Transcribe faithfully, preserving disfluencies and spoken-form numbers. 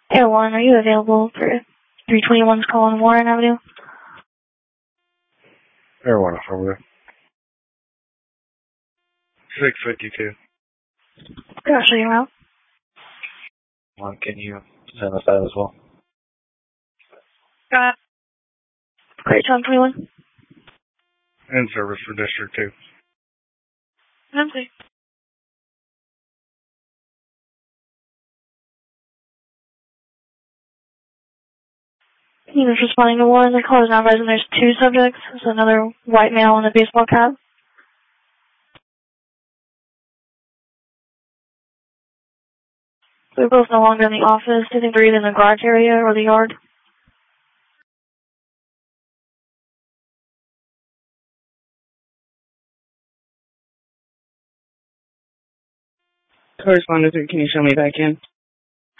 Air one, are you available for three twenty-one's call on Warren Avenue? Air one, affirmative. six fifty-two. Gosh, are you out? One, can you send us that as well? Got it. Great, John twenty-one. In service for District two. Empty. He was responding to Warren. The call is now rising. There's two subjects. There's another white male in a baseball cap. They're both no longer in the office. Do you think they're either in the garage area or the yard? Correspondent, can you show me back in?